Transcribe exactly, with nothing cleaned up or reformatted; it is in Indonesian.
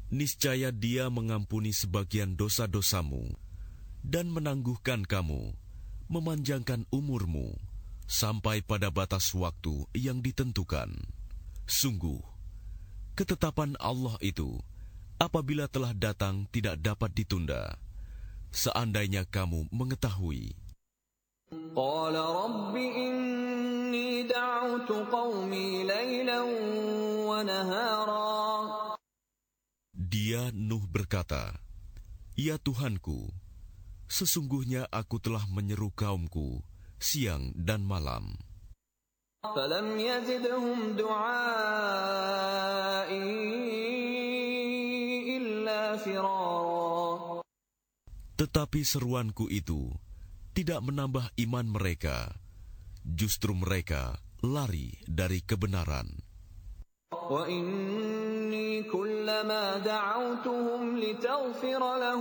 niscaya Dia mengampuni sebagian dosa-dosamu dan menangguhkan kamu, memanjangkan umurmu sampai pada batas waktu yang ditentukan. Sungguh, ketetapan Allah itu apabila telah datang tidak dapat ditunda. Seandainya kamu mengetahui. Qala rabbi inni da'utu qaumi laylan wa nahara. Dia Nuh berkata, "Ya Tuhanku, sesungguhnya aku telah menyeru kaumku siang dan malam. Falam yazidhum du'ai illa firara." Tetapi seruanku itu tidak menambah iman mereka, justru mereka lari dari kebenaran. Wa inni kullama da'awtuhum litaghfira lahum